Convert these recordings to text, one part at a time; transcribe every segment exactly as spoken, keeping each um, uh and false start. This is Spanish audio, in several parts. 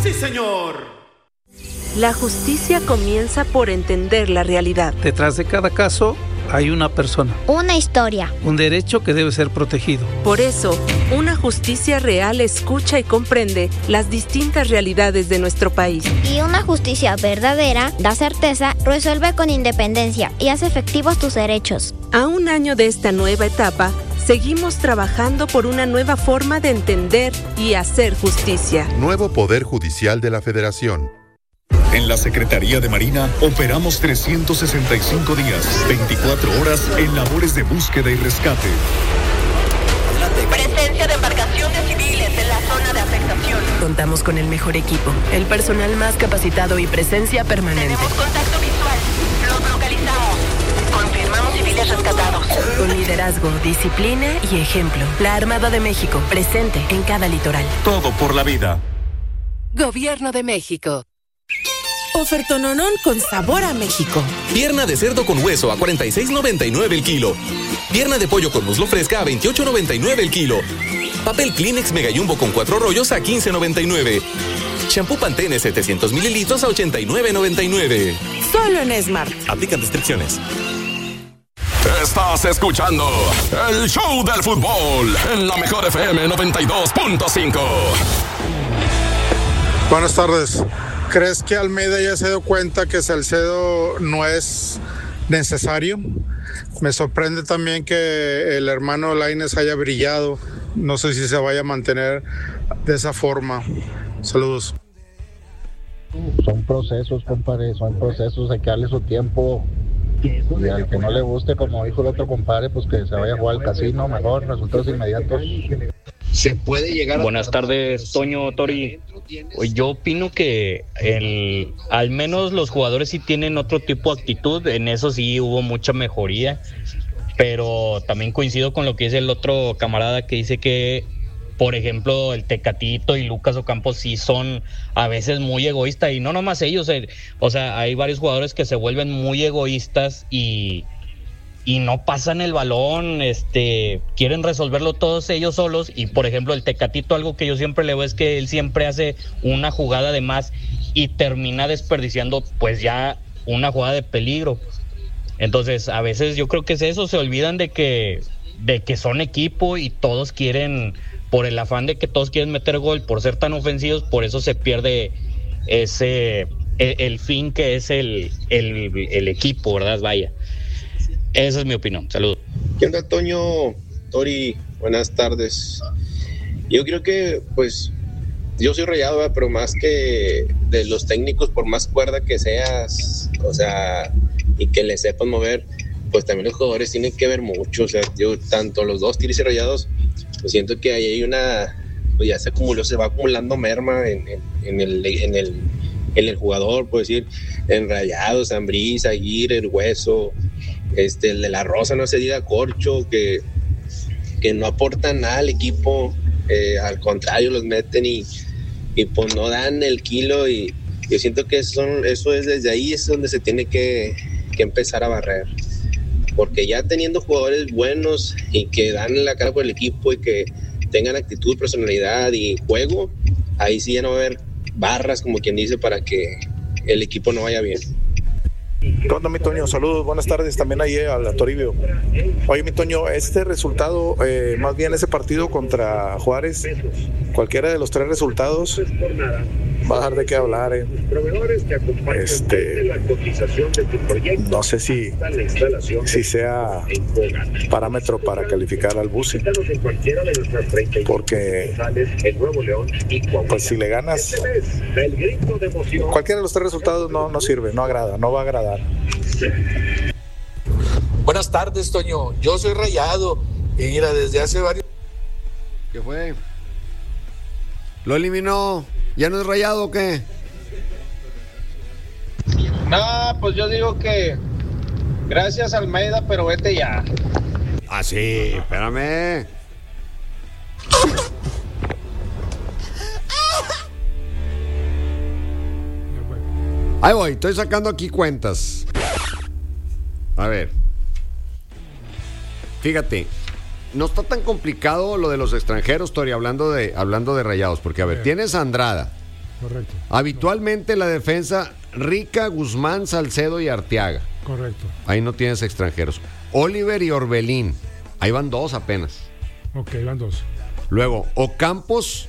Sí, señor. La justicia comienza por entender la realidad. Detrás de cada caso hay una persona. Una historia. Un derecho que debe ser protegido. Por eso, una justicia real escucha y comprende las distintas realidades de nuestro país. Y una justicia verdadera da certeza, resuelve con independencia y hace efectivos tus derechos. A un año de esta nueva etapa, seguimos trabajando por una nueva forma de entender y hacer justicia. Nuevo Poder Judicial de la Federación. En la Secretaría de Marina operamos trescientos sesenta y cinco días, veinticuatro horas en labores de búsqueda y rescate. Presencia de embarcaciones civiles en la zona de afectación. Contamos con el mejor equipo, el personal más capacitado y presencia permanente. Tenemos contacto visual. Los localizamos. Confirmamos civiles rescatados. Con liderazgo, disciplina y ejemplo. La Armada de México, presente en cada litoral. Todo por la vida. Gobierno de México. Ofertononón con sabor a México. Pierna de cerdo con hueso a cuarenta y seis noventa y nueve el kilo. Pierna de pollo con muslo fresca a veintiocho noventa y nueve el kilo. Papel Kleenex Mega Jumbo con cuatro rollos a quince noventa y nueve. Shampoo Pantene setecientos mililitros a ochenta y nueve noventa y nueve. Solo en Smart. Aplican restricciones. Estás escuchando el show del fútbol en la mejor F M noventa y dos punto cinco. Buenas tardes. ¿Crees que Almeida ya se dio cuenta que Salcedo no es necesario? Me sorprende también que el hermano Lainez haya brillado. No sé si se vaya a mantener de esa forma. Saludos. Son procesos, compadre, son procesos, hay que darle su tiempo. Y al que no le guste, como dijo el otro compadre, pues que se vaya a jugar al casino, mejor, resultados inmediatos. Se puede llegar a... Buenas tardes, Toño, Tori. Yo opino que el, al menos los jugadores sí tienen otro tipo de actitud, en eso sí hubo mucha mejoría, pero también coincido con lo que dice el otro camarada que dice que, por ejemplo, el Tecatito y Lucas Ocampos sí son a veces muy egoístas, y no nomás ellos, eh, o sea, hay varios jugadores que se vuelven muy egoístas y... y no pasan el balón, este, quieren resolverlo todos ellos solos. Y por ejemplo el Tecatito, algo que yo siempre le veo es que él siempre hace una jugada de más y termina desperdiciando pues ya una jugada de peligro. Entonces a veces yo creo que es eso, se olvidan de que de que son equipo y todos quieren, por el afán de que todos quieren meter gol, por ser tan ofensivos, por eso se pierde ese el, el fin que es el, el, el equipo, ¿verdad? Vaya. Esa es mi opinión. Saludos. ¿Qué onda, Toño? Tori, buenas tardes. Yo creo que, pues, yo soy Rayado, ¿verdad? Pero más que de los técnicos, por más cuerda que seas, o sea, y que le sepas mover, pues también los jugadores tienen que ver mucho. O sea, yo, tanto los dos Tigres y Rayados, pues siento que ahí hay una, pues ya se acumuló, se va acumulando merma en, en, en el, en el, en el jugador, puedo decir, en Rayados, Ambriz, Aguirre, el Hueso. Este, el de la Rosa, no se diga, Corcho, que, que no aportan nada al equipo, eh, al contrario, los meten y, y pues no dan el kilo, y yo siento que son, eso es desde ahí es donde se tiene que, que empezar a barrer, porque ya teniendo jugadores buenos y que dan la cara por el equipo y que tengan actitud, personalidad y juego, ahí sí ya no va a haber barras, como quien dice, para que el equipo no vaya bien. ¿Qué onda, mi Toño? Saludos, buenas tardes también ahí a la Toribio. Oye, mi Toño, este resultado, eh, más bien ese partido contra Juárez, cualquiera de los tres resultados va a dar de qué hablar, eh. Este, no sé si, si sea parámetro para calificar al Busi, porque pues si le ganas, cualquiera de los tres resultados no, no sirve, no agrada, no va a agradar. Buenas tardes, Toño. Yo soy Rayado y mira, desde hace varios... ¿Qué fue? ¿Lo eliminó? ¿Ya no es Rayado o qué? No, pues yo digo que gracias Almeida, pero vete ya. Ah, sí, espérame. Ahí voy, estoy sacando aquí cuentas. A ver. Fíjate, no está tan complicado lo de los extranjeros, Tori, hablando de, hablando de Rayados, porque a ver, tienes a Andrada, Correcto. Habitualmente la defensa, Rica, Guzmán, Salcedo y Arteaga. Correcto. Ahí no tienes extranjeros. Oliver y Orbelín. Ahí van dos apenas. Ok, van dos. Luego, Ocampos,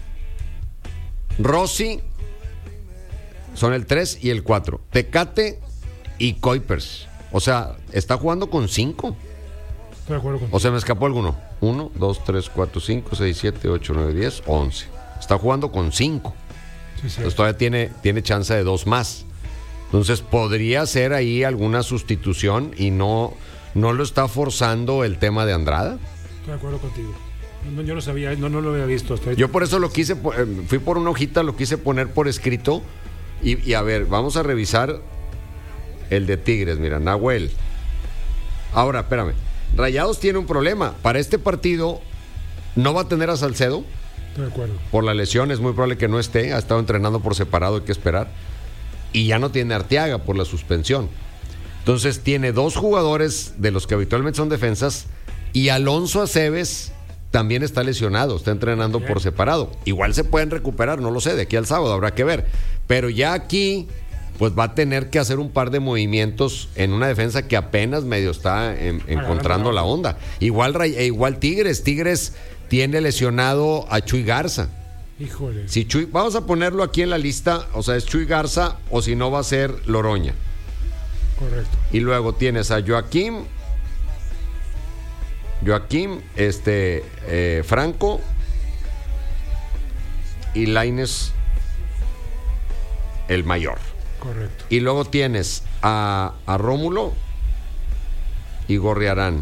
Rossi, son el tres y el cuatro. Tecate y Kuipers. O sea, está jugando con cinco. Estoy de acuerdo contigo. O sea, me escapó alguno. uno, dos, tres, cuatro, cinco, seis, siete, ocho, nueve, diez, once. Está jugando con cinco. Sí, sí. Entonces todavía tiene, tiene chance de dos más. Entonces podría ser ahí alguna sustitución y no, no lo está forzando el tema de Andrada. Estoy de acuerdo contigo. No, yo no sabía, no, no lo había visto. Estoy... Yo por eso lo quise, fui por una hojita, lo quise poner por escrito. Y, y a ver, vamos a revisar el de Tigres. Mira, Nahuel. Ahora, espérame. Rayados tiene un problema. Para este partido no va a tener a Salcedo. Estoy de acuerdo. Por la lesión es muy probable que no esté. Ha estado entrenando por separado, hay que esperar. Y ya no tiene a Arteaga por la suspensión. Entonces tiene dos jugadores de los que habitualmente son defensas. Y Alonso Aceves también está lesionado. Está entrenando Bien. por separado. Igual se pueden recuperar, no lo sé. De aquí al sábado habrá que ver. Pero ya aquí pues va a tener que hacer un par de movimientos en una defensa que apenas medio está en, encontrando la onda. Igual, igual Tigres. Tigres tiene lesionado a Chuy Garza. Híjole. Si Chuy, vamos a ponerlo aquí en la lista, o sea, es Chuy Garza o si no va a ser Loroña. Correcto. Y luego tienes a Joaquín, Joaquín, este, eh, Franco y Lainez, el mayor. Correcto. Y luego tienes a, a Rómulo y Gorriarán.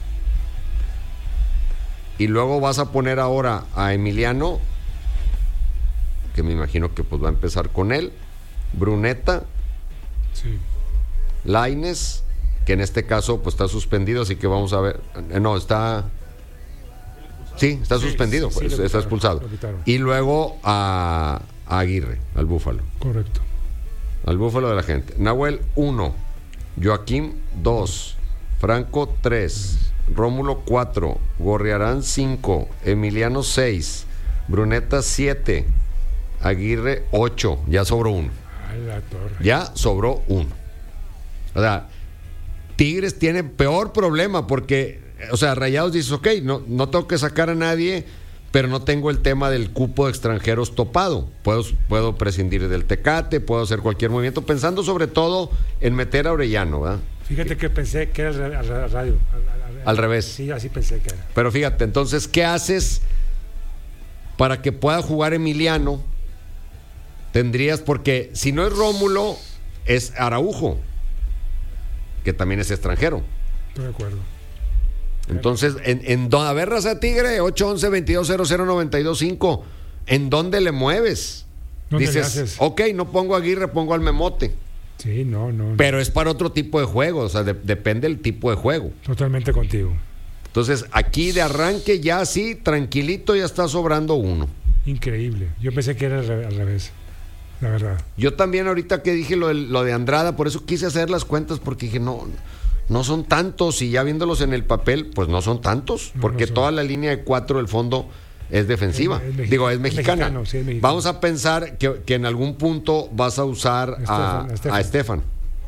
Y luego vas a poner ahora a Emiliano, que me imagino que pues va a empezar con él, Bruneta, sí. Lainez, que en este caso pues está suspendido, así que vamos a ver. No, está... Sí, está sí, suspendido, sí, sí, pues, está quitaron, expulsado. Y luego a, a Aguirre, al Búfalo. Correcto. Al Búfalo de la gente. Nahuel, uno. Joaquín, dos. Franco, tres. Rómulo, cuatro. Gorriarán, cinco. Emiliano, seis. Bruneta, siete. Aguirre, ocho. Ya sobró uno. A la torre. Ya sobró uno. O sea, Tigres tiene peor problema porque, o sea, Rayados dice, ok, no, no tengo que sacar a nadie, pero no tengo el tema del cupo de extranjeros topado. Puedo, puedo prescindir del Tecate, puedo hacer cualquier movimiento, pensando sobre todo en meter a Orellano, ¿verdad? Fíjate que pensé que era al radio. Al, al, al revés. Sí, así pensé que era. Pero fíjate, entonces, ¿qué haces para que pueda jugar Emiliano? Tendrías, porque si no es Rómulo, es Araujo, que también es extranjero. Estoy de acuerdo. Entonces, en, en a ver, Raza Tigre, ocho once, veintidós cero cero, noventa y dos cinco, ¿en dónde le mueves? ¿Dónde Dices, le haces? ok, no pongo a Aguirre, pongo al Memote. Sí, no, no, no. Pero es para otro tipo de juego, o sea, de, depende del tipo de juego. Totalmente contigo. Entonces, aquí de arranque ya así, tranquilito, ya está sobrando uno. Increíble. Yo pensé que era al revés, la verdad. Yo también ahorita que dije lo de, lo de Andrada, por eso quise hacer las cuentas, porque dije, no, no son tantos, y ya viéndolos en el papel, pues no son tantos, porque no, no toda la línea de cuatro del fondo es defensiva. Es, es Digo, es mexicana. Es mexicano, sí, es mexicano. Vamos a pensar que, que en algún punto vas a usar Estefan, a, a, Estefan. a Estefan.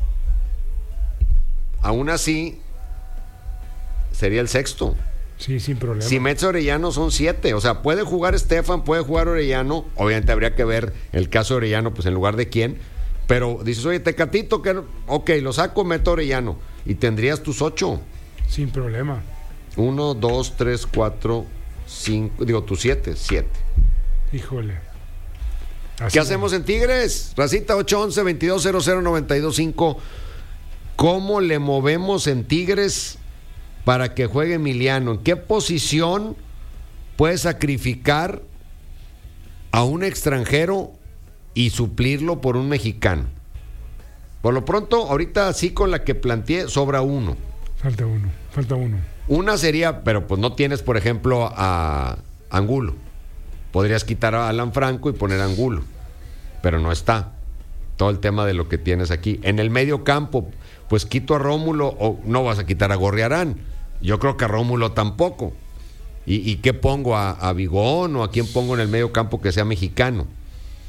Aún así, sería el sexto. Sí, sin problema. Si metes a Orellano son siete. O sea, puede jugar Estefan, puede jugar Orellano. Obviamente habría que ver el caso de Orellano, pues en lugar de quién. Pero dices, oye, Tecatito, que ok, lo saco, meto a Orellano. Y tendrías tus ocho. Sin problema. Uno, dos, tres, cuatro, cinco. Digo, tus siete. Siete. Híjole. Así ¿Qué hacemos en Tigres? Racita ocho once, veintidós cero cero, noventa y dos cinco. ¿Cómo le movemos en Tigres para que juegue Emiliano? ¿En qué posición puede sacrificar a un extranjero y suplirlo por un mexicano? Por lo pronto, ahorita sí con la que planteé, sobra uno. Falta uno, falta uno. Una sería, pero pues no tienes, por ejemplo, a Angulo. Podrías quitar a Alan Franco y poner a Angulo, pero no está. Todo el tema de lo que tienes aquí. En el medio campo, pues quito a Rómulo, o no vas a quitar a Gorriarán. Yo creo que a Rómulo tampoco. ¿Y, y qué pongo? ¿A, a Vigón o a quién pongo en el medio campo que sea mexicano?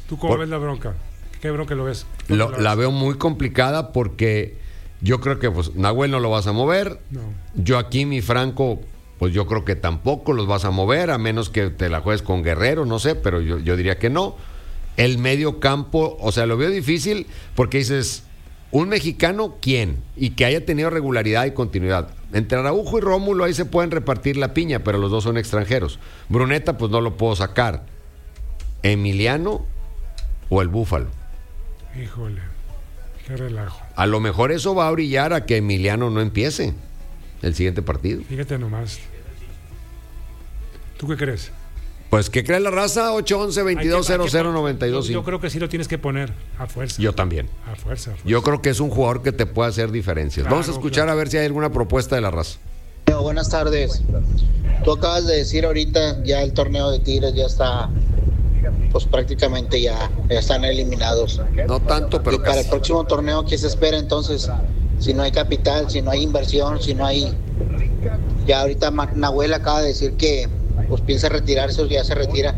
¿Tú cómo Por, ves la bronca? ¿Qué bronca lo ves? Lo, lo la ves? veo muy complicada porque yo creo que pues Nahuel no lo vas a mover. No. Joaquín y Franco, pues yo creo que tampoco los vas a mover, a menos que te la juegues con Guerrero, no sé, pero yo, yo diría que no. El medio campo, o sea, lo veo difícil porque dices, un mexicano, ¿quién? Y que haya tenido regularidad y continuidad. Entre Araujo y Rómulo ahí se pueden repartir la piña, pero los dos son extranjeros. Bruneta, pues no lo puedo sacar. Emiliano o el Búfalo. Híjole, qué relajo. A lo mejor eso va a brillar a que Emiliano no empiece el siguiente partido. Fíjate nomás. ¿Tú qué crees? Pues, ¿qué cree la raza? ocho once, veintidós cero cero, noventa y dos. Yo, yo creo que sí lo tienes que poner a fuerza. Yo también. A fuerza, a fuerza. Yo creo que es un jugador que te puede hacer diferencias. Claro, Vamos a escuchar claro. a ver si hay alguna propuesta de la raza. Buenas tardes. Tú acabas de decir ahorita, ya el torneo de Tigres ya está, pues prácticamente ya, ya están eliminados. No tanto, pero y para casi. el próximo torneo, ¿qué se espera entonces? Si no hay capital, si no hay inversión, si no hay... Ya ahorita Nahuel acaba de decir que pues piensa retirarse o ya se retira.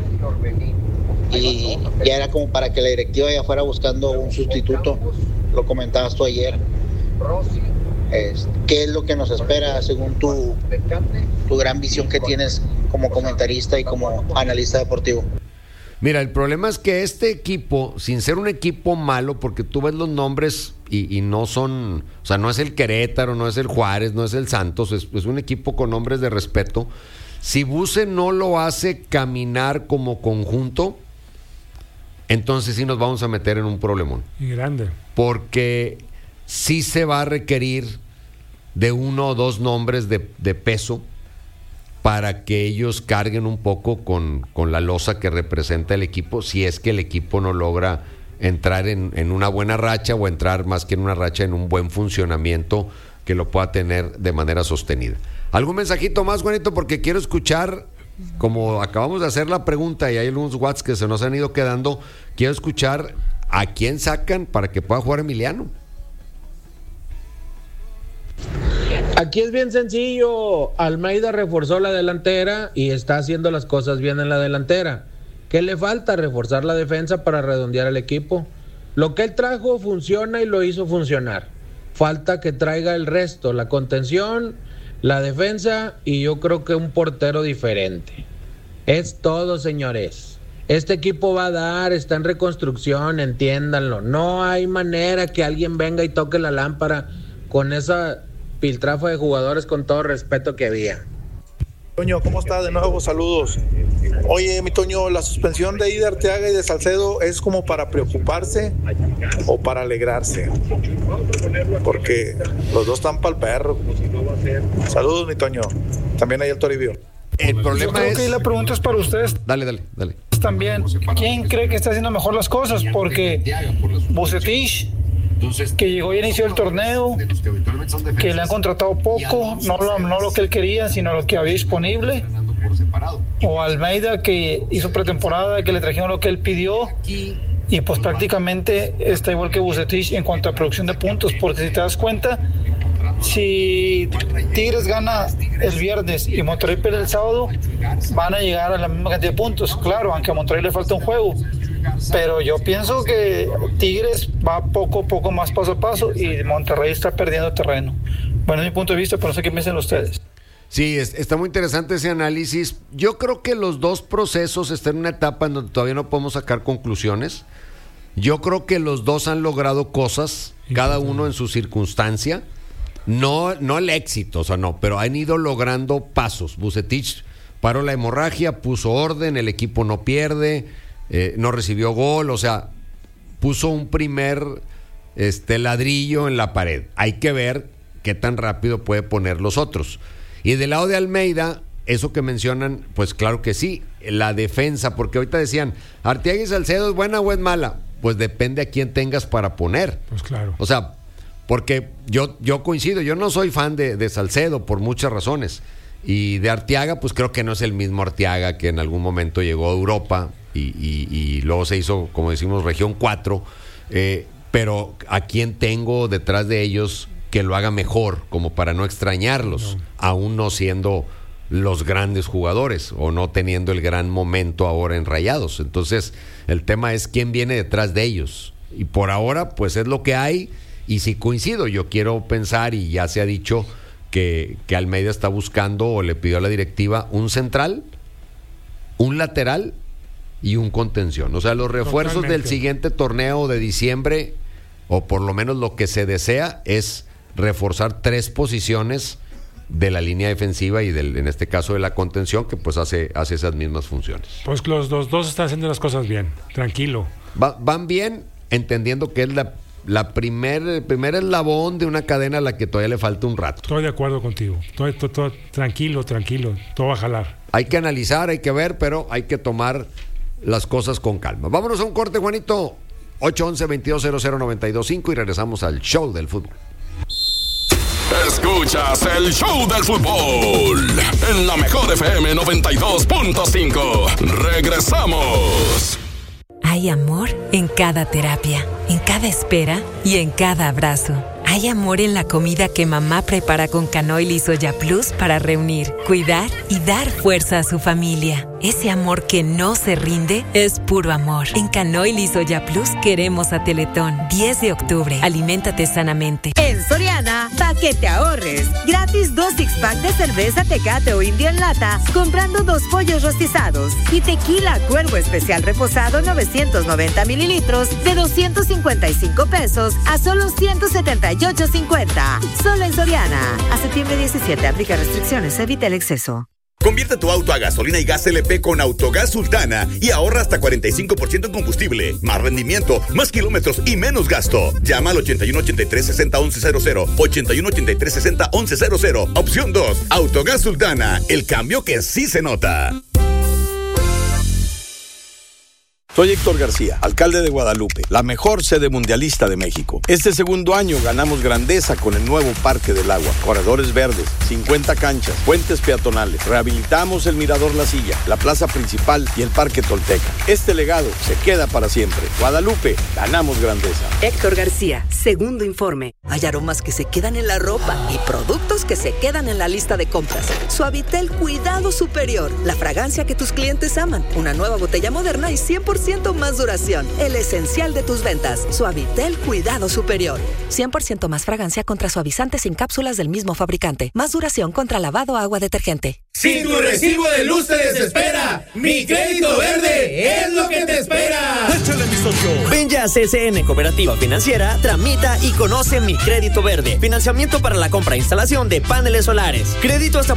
Y ya era como para que la directiva ya fuera buscando un sustituto. Lo comentabas tú ayer. Es, ¿Qué es lo que nos espera según tu, tu gran visión que tienes como comentarista y como analista deportivo? Mira, el problema es que este equipo, sin ser un equipo malo, porque tú ves los nombres y, y no son, o sea, no es el Querétaro, no es el Juárez, no es el Santos, es, es un equipo con nombres de respeto. Si Buse no lo hace caminar como conjunto, entonces sí nos vamos a meter en un problemón. Y grande. Porque sí se va a requerir de uno o dos nombres de, de peso para que ellos carguen un poco con, con la losa que representa el equipo, si es que el equipo no logra entrar en, en una buena racha o entrar más que en una racha en un buen funcionamiento que lo pueda tener de manera sostenida. ¿Algún mensajito más, Juanito? Porque quiero escuchar, como acabamos de hacer la pregunta y hay algunos watts que se nos han ido quedando, quiero escuchar a quién sacan para que pueda jugar Emiliano. Aquí es bien sencillo. Almeida reforzó la delantera y está haciendo las cosas bien en la delantera. ¿Qué le falta? Reforzar la defensa para redondear el equipo. Lo que él trajo funciona y lo hizo funcionar. Falta que traiga el resto, la contención, la defensa y yo creo que un portero diferente. Es todo, señores. Este equipo va a dar, está en reconstrucción, entiéndanlo. No hay manera que alguien venga y toque la lámpara con esa piltrafa de jugadores, con todo respeto que había. Toño, ¿cómo está? De nuevo, saludos. Oye, mi Toño, ¿la suspensión de Ida Arteaga y de Salcedo es como para preocuparse o para alegrarse? Porque los dos están para el perro. Saludos, mi Toño. También hay el Toribio. El problema Yo creo es... que la pregunta es para ustedes. Dale, dale, dale. También, ¿quién cree que está haciendo mejor las cosas? Porque Vucetich, que llegó y inició el torneo, que le han contratado poco, no lo, no lo que él quería, sino lo que había disponible, o Almeida, que hizo pretemporada, que le trajeron lo que él pidió, y pues prácticamente está igual que Vucetich en cuanto a producción de puntos, porque si te das cuenta, si Tigres gana el viernes y Monterrey pierde el sábado, van a llegar a la misma cantidad de puntos, claro, aunque a Monterrey le falta un juego. Pero yo pienso que Tigres va poco a poco, más paso a paso, y Monterrey está perdiendo terreno. Bueno, es mi punto de vista, pero no sé qué piensan ustedes. Sí, es, está muy interesante ese análisis. Yo creo que los dos procesos están en una etapa en donde todavía no podemos sacar conclusiones. Yo creo que los dos han logrado cosas, cada uno en su circunstancia. No, no el éxito, o sea, no, pero han ido logrando pasos. Vucetich paró la hemorragia, puso orden, el equipo no pierde. Eh, no recibió gol, o sea, puso un primer este, ladrillo en la pared. Hay que ver qué tan rápido puede poner los otros. Y del lado de Almeida, eso que mencionan, pues claro que sí, la defensa, porque ahorita decían, Arteaga y Salcedo, ¿es buena o es mala? Pues depende a quién tengas para poner. Pues claro. O sea, porque yo, yo coincido, yo no soy fan de, de Salcedo por muchas razones. Y de Arteaga, pues creo que no es el mismo Arteaga que en algún momento llegó a Europa y, y, y luego se hizo, como decimos, región cuatro. Eh, pero ¿a quién tengo detrás de ellos que lo haga mejor, como para no extrañarlos, no. aún no siendo los grandes jugadores o no teniendo el gran momento ahora en Rayados. Entonces, el tema es quién viene detrás de ellos. Y por ahora, pues es lo que hay. Y si coincido, yo quiero pensar, y ya se ha dicho que, que Almeida está buscando o le pidió a la directiva un central, un lateral y un contención. O sea, los refuerzos Totalmente. del siguiente torneo de diciembre, o por lo menos lo que se desea, es reforzar tres posiciones de la línea defensiva y del, en este caso de la contención, que pues hace, hace esas mismas funciones. Pues los dos, dos están haciendo las cosas bien, tranquilo. Va, van bien, entendiendo que es la, la primer, el primer eslabón de una cadena a la que todavía le falta un rato. Estoy de acuerdo contigo, todo, todo, todo, tranquilo, tranquilo, todo va a jalar. Hay que analizar, hay que ver, pero hay que tomar las cosas con calma. Vámonos a un corte, Juanito. ocho once, veintidós cero cero, noventa y dos cinco y regresamos al show del fútbol. Escuchas el show del fútbol en la mejor F M noventa y dos punto cinco. Regresamos. Hay amor en cada terapia, en cada espera y en cada abrazo. Hay amor en la comida que mamá prepara con Canoil y Soya Plus para reunir, cuidar y dar fuerza a su familia. Ese amor que no se rinde es puro amor. En Canoil y Soya Plus queremos a Teletón. diez de octubre. Aliméntate sanamente. En Soriana, pa' que te ahorres. Gratis dos six-pack de cerveza Tecate o India en lata, comprando dos pollos rostizados. Y tequila Cuervo Especial Reposado novecientos noventa mililitros de doscientos cincuenta y cinco pesos a solo ciento setenta y ocho cincuenta. Solo en Soriana. A septiembre diecisiete, aplica restricciones, evita el exceso. Convierte tu auto a gasolina y gas L P con Autogas Sultana y ahorra hasta cuarenta y cinco por ciento en combustible, más rendimiento, más kilómetros y menos gasto. Llama al ochenta y uno, ochenta y tres, sesenta, once cero cero, ochenta y uno, ochenta y tres, sesenta, once cero cero. Opción dos, Autogas Sultana, el cambio que sí se nota. Soy Héctor García, alcalde de Guadalupe, la mejor sede mundialista de México. Este segundo año ganamos grandeza con el nuevo Parque del Agua, corredores verdes, cincuenta canchas, puentes peatonales, rehabilitamos el Mirador La Silla, la plaza principal y el Parque Tolteca. Este legado se queda para siempre. Guadalupe, ganamos grandeza. Héctor García, segundo informe. Hay aromas que se quedan en la ropa y productos que se quedan en la lista de compras. Suavitel Cuidado Superior, la fragancia que tus clientes aman. Una nueva botella moderna y cien por ciento más duración. El esencial de tus ventas. Suavitel Cuidado Superior. cien por ciento más fragancia contra suavizantes sin cápsulas del mismo fabricante. Más duración contra lavado agua detergente. Si tu recibo de luz te desespera, Mi Crédito Verde es lo que te espera. Échale, mi socio. Ven ya a C S N Cooperativa Financiera, tramita y conoce Mi Crédito Verde. Financiamiento para la compra e instalación de paneles solares. Crédito hasta